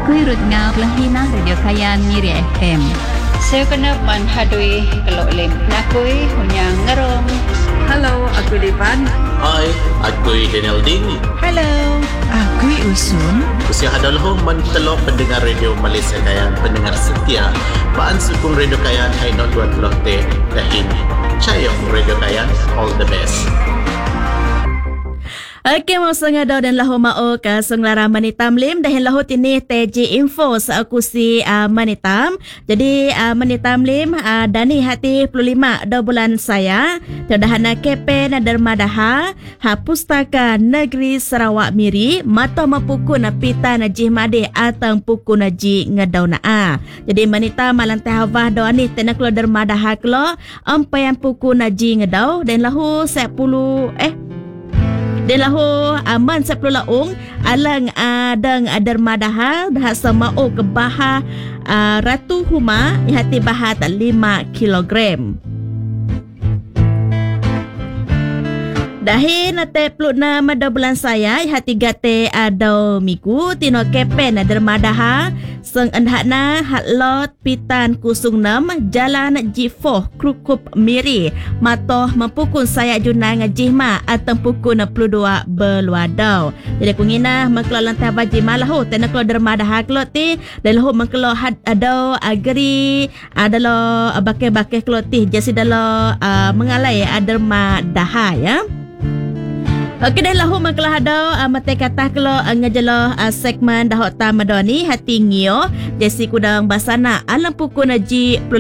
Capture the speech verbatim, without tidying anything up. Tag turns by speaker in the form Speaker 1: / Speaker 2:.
Speaker 1: Nakui Ruth Ngau Lahina Radio Kayan Miri F M.
Speaker 2: Saya kena manhadui kalau lim. Nakui hunyang ngerong.
Speaker 3: Hello, aku Lipan.
Speaker 4: Hai, aku Daniel Ding.
Speaker 5: Hello, aku Usun.
Speaker 4: Usia adalah mentelok pendengar radio Malaysia Kayan, pendengar setia. Baan sukung radio Kayan hai not dua puluh T dahin. Cayong radio Kayan, all the best.
Speaker 5: Okey, mau sengada dan lahu mau ke senglara Manitam Lim dahin lahu tini T J Info aku si uh, Manitam. Jadi uh, Manitam Lim uh, dani hati puluh lima do bulan saya terdahana kepe na dermadaha ha pustaka negeri Sarawak Miri mato mapuku na pita na jihmade atang puku na ji ngedau na a. Jadi Manitam malantai havah do ani tenaklo dermadaha klo ampayan puku na ji ngedau dan lahu sepuluh eh dan lahu aman sepuluh laung alang adang dermadaha dah sama o ke baha uh, ratu huma hati bahat lima kilogram. Dahin nate puluh enam ada bulan saya hati gate ada miku tino kepen dermadaha seng endhakna hatlot pitan kusung enam jalan jifoh krukup miri matoh mempukun saya junang jihma atau pukun puluh dua berluadau. Jadi aku ngina mengkelo lantai baji malahu tena kelo dermadaha kelo ti dan lahu mengkelo had ada agri adalah bakai-bakai kelo ti jasi dalam uh, mengalai dermadaha ya. Okey dah lahu mengkelah ada uh, mate kata kelo uh, ngejelo uh, segmen dahok tamadoni hati ngio jesi kudang basana alam pukun aji